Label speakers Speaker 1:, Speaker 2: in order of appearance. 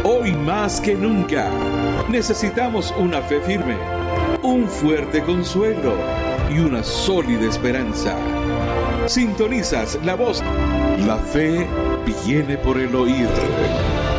Speaker 1: Hoy más que nunca, necesitamos una fe firme, un fuerte consuelo y una sólida esperanza. Sintonizas la voz. La fe viene por el oír.